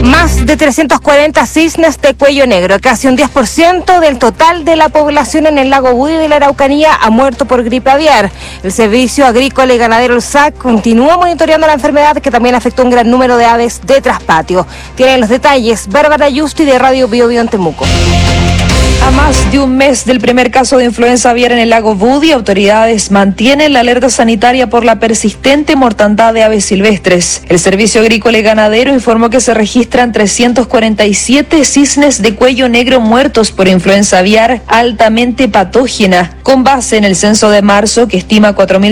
Más de 340 cisnes de cuello negro, casi un 10% del total de la población en el lago Budi de la Araucanía ha muerto por gripe aviar. El Servicio Agrícola y Ganadero, el SAC, continúa monitoreando la enfermedad que también afectó a un gran número de aves de traspatio. Tienen los detalles Bárbara Yusti de Radio Bio Bio en Temuco. A más de un mes del primer caso de influenza aviar en el lago Budi, autoridades mantienen la alerta sanitaria por la persistente mortandad de aves silvestres. El Servicio Agrícola y Ganadero informó que se registran 347 cisnes de cuello negro muertos por influenza aviar altamente patógena. Con base en el censo de marzo, que estima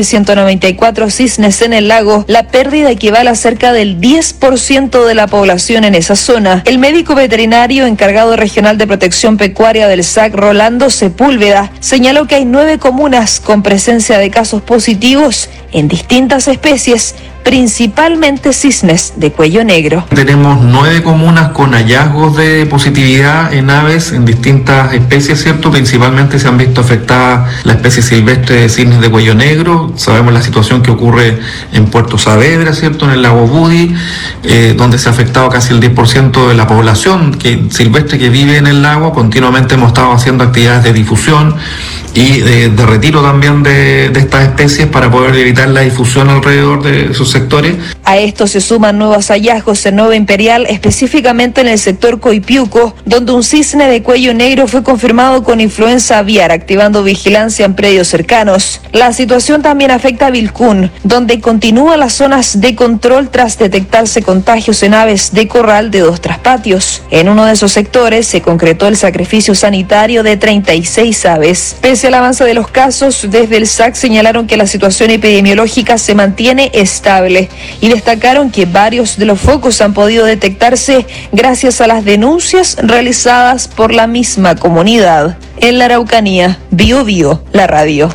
4.194 cisnes en el lago, la pérdida equivale a cerca del 10% de la población en esa zona. El médico veterinario encargado regional de protección pecuaria del SAC, Rolando Sepúlveda, señaló que hay 9 comunas con presencia de casos positivos en distintas especies, principalmente cisnes de cuello negro. Tenemos 9 comunas con hallazgos de positividad en aves en distintas especies, ¿cierto? Principalmente se han visto afectadas la especie silvestre de cisnes de cuello negro. Sabemos la situación que ocurre en Puerto Saavedra, ¿cierto? En el lago Budi, donde se ha afectado casi el 10% de la población silvestre que vive en el lago. Continuamente hemos estado haciendo actividades de difusión y de retiro también de estas especies para poder evitar la difusión alrededor de esos sectores. A esto se suman nuevos hallazgos en Nueva Imperial, específicamente en el sector Coipiuco, donde un cisne de cuello negro fue confirmado con influenza aviar, activando vigilancia en predios cercanos. La situación también afecta a Vilcún, donde continúan las zonas de control tras detectarse contagios en aves de corral de 2 traspatios. En uno de esos sectores se concretó el sacrificio sanitario de 36 aves. Pese al avance de los casos, desde el SAC señalaron que la situación epidemiológica se mantiene estable y destacaron que varios de los focos han podido detectarse gracias a las denuncias realizadas por la misma comunidad. En la Araucanía, Bio Bio, la radio.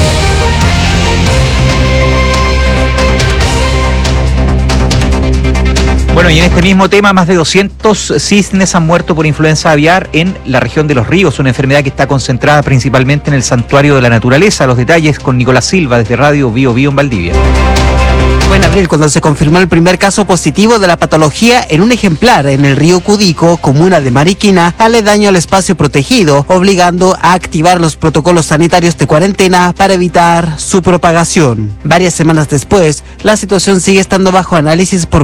Bueno, y en este mismo tema, más de 200 cisnes han muerto por influenza aviar en la región de Los Ríos, una enfermedad que está concentrada principalmente en el Santuario de la Naturaleza. Los detalles con Nicolás Silva desde Radio Bio Bio en Valdivia. Fue en abril cuando se confirmó el primer caso positivo de la patología en un ejemplar en el río Cudico, comuna de Mariquina, aledaño al espacio protegido, obligando a activar los protocolos sanitarios de cuarentena para evitar su propagación. Varias semanas después, la situación sigue estando bajo análisis por